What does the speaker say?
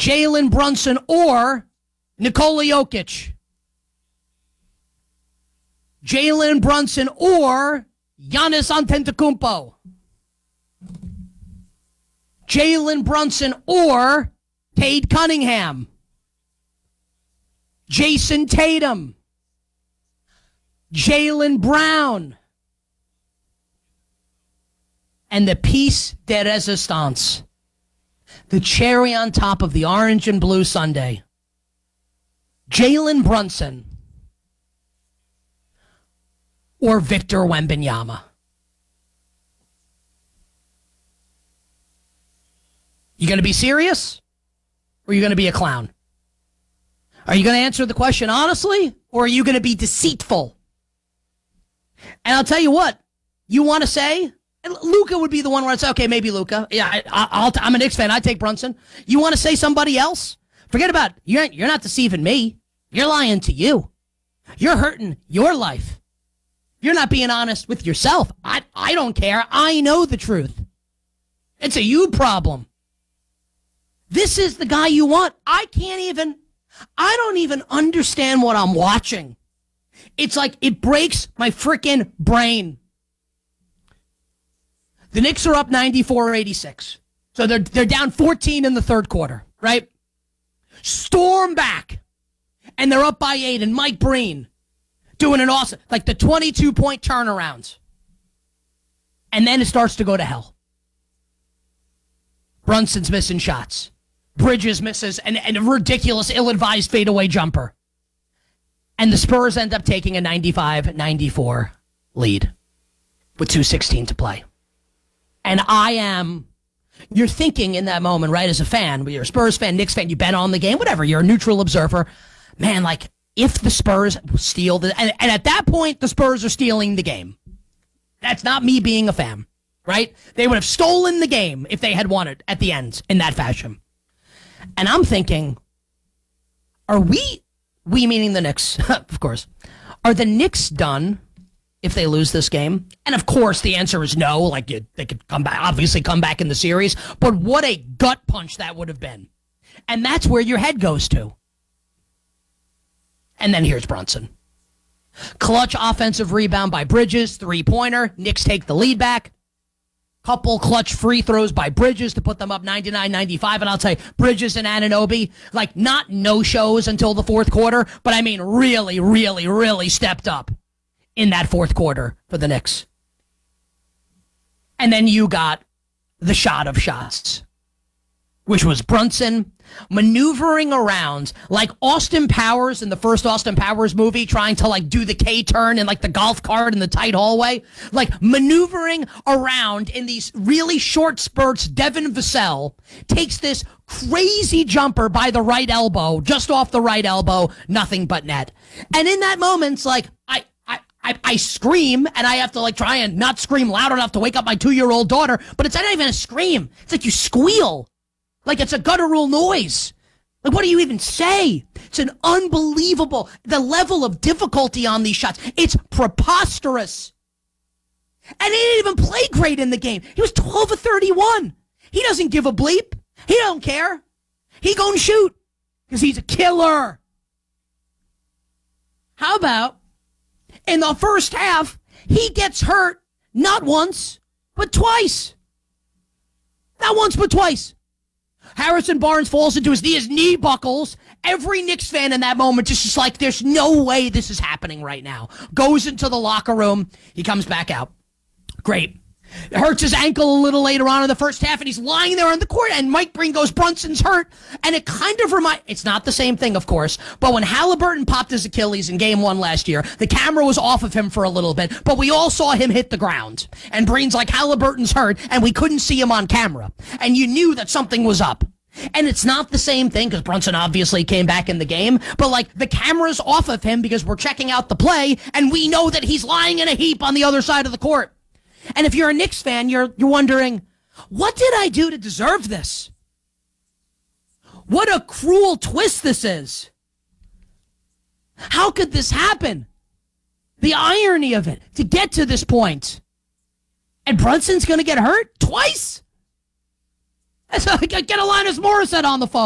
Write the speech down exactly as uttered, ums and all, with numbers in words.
Jalen Brunson or Nikola Jokic. Jalen Brunson or Giannis Antetokounmpo. Jalen Brunson or Cade Cunningham. Jason Tatum. Jaylen Brown. And the piece de resistance, the cherry on top of the orange and blue sundae, Jalen Brunson or Victor Wembanyama. You going to be serious or are you going to be a clown? Are you going to answer the question honestly or are you going to be deceitful? And I'll tell you what, you want to say, and Luka would be the one where I'd say, okay, maybe Luka. Yeah, I, I, I'll, I'm a Knicks fan. I take Brunson. You want to say somebody else? Forget about it. You're, you're not deceiving me. You're lying to you. You're hurting your life. You're not being honest with yourself. I, I don't care. I know the truth. It's a you problem. This is the guy you want. I can't even, I don't even understand what I'm watching. It's like it breaks my freaking brain. The Knicks are up ninety-four eighty-six. So they're they're down fourteen in the third quarter, right? Storm back. And they're up by eight. And Mike Breen doing an awesome, like the twenty-two point turnarounds. And then it starts to go to hell. Brunson's missing shots. Bridges misses and, and a ridiculous, ill-advised fadeaway jumper. And the Spurs end up taking a ninety-five ninety-four lead with two sixteen to play. And I am, you're thinking in that moment, right, as a fan, you're a Spurs fan, Knicks fan, you bet on the game, whatever, you're a neutral observer. Man, like, if the Spurs steal the, and, and at that point, the Spurs are stealing the game. That's not me being a fan, right? They would have stolen the game if they had won it at the end in that fashion. And I'm thinking, are we, we meaning the Knicks, of course, are the Knicks done if they lose this game? And of course, the answer is no. Like, you, they could come back, obviously come back in the series. But what a gut punch that would have been. And that's where your head goes to. And then here's Brunson. Clutch offensive rebound by Bridges, three-pointer. Knicks take the lead back. Couple clutch free throws by Bridges to put them up ninety-nine ninety-five. And I'll tell you, Bridges and Anunoby, like, not no-shows until the fourth quarter, but I mean really, really, really stepped up in that fourth quarter for the Knicks. And then you got the shot of shots, which was Brunson maneuvering around like Austin Powers in the first Austin Powers movie, trying to like do the K-turn in like the golf cart in the tight hallway, like maneuvering around in these really short spurts. Devin Vassell takes this crazy jumper by the right elbow, just off the right elbow, nothing but net. And in that moment, it's like, I, I, I, I scream, and I have to like try and not scream loud enough to wake up my two-year-old daughter, but it's not even a scream. It's like you squeal. Like it's a guttural noise. Like, what do you even say? It's an unbelievable, the level of difficulty on these shots. It's preposterous. And he didn't even play great in the game. He was twelve of thirty-one. He doesn't give a bleep. He don't care. He gonna shoot because he's a killer. How about in the first half, he gets hurt not once, but twice. Not once, but twice. Harrison Barnes falls into his knee, his knee buckles. Every Knicks fan in that moment just is like, there's no way this is happening right now. Goes into the locker room. He comes back out. Great. It hurts his ankle a little later on in the first half, and he's lying there on the court, and Mike Breen goes, Brunson's hurt. And it kind of reminds, it's not the same thing, of course, but when Halliburton popped his Achilles in game one last year, the camera was off of him for a little bit, but we all saw him hit the ground. And Breen's like, Halliburton's hurt, and we couldn't see him on camera. And you knew that something was up. And it's not the same thing because Brunson obviously came back in the game, but like the camera's off of him because we're checking out the play, and we know that he's lying in a heap on the other side of the court. And if you're a Knicks fan, you're you're wondering, what did I do to deserve this? What a cruel twist this is. How could this happen? The irony of it, to get to this point. And Brunson's going to get hurt twice? Get Alanis Morissette on the phone.